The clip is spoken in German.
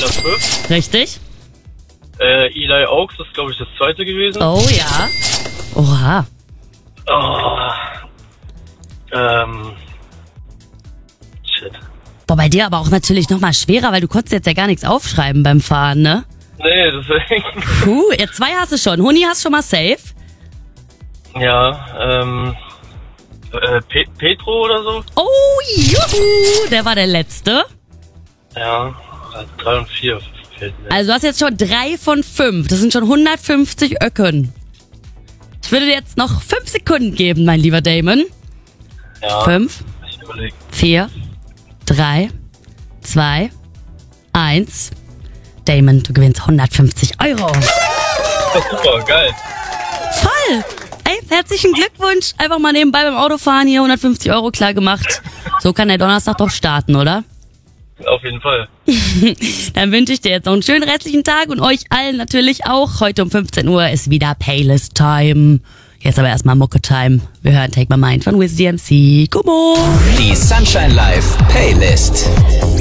Taylor Swift. Richtig. Eli Oaks ist, glaube ich, das zweite gewesen. Oh ja. Oha. Shit. Boah, bei dir aber auch natürlich nochmal schwerer, weil du konntest jetzt ja gar nichts aufschreiben beim Fahren, ne? Nee, deswegen. Jetzt 2 hast du schon. Huni hast schon mal safe. Ja, Petro oder so? Oh, juhu, der war der Letzte. Ja, 3 und 4 fehlt mir. Also du hast jetzt schon 3 von 5. Das sind schon 150 Öcken. Ich würde dir jetzt noch 5 Sekunden geben, mein lieber Damon. Ja, 5, ich überlege. 4, 3, 2, 1. Damon, du gewinnst 150 Euro. Super, geil. Voll! Ey, herzlichen Glückwunsch. Einfach mal nebenbei beim Autofahren hier 150 Euro klar gemacht. So kann der Donnerstag doch starten, oder? Auf jeden Fall. Dann wünsche ich dir jetzt noch einen schönen restlichen Tag und euch allen natürlich auch. Heute um 15 Uhr ist wieder Playlist Time. Jetzt aber erstmal Mucke Time. Wir hören Take My Mind von Wiz DMC. Gummo! Die Sunshine Live Playlist.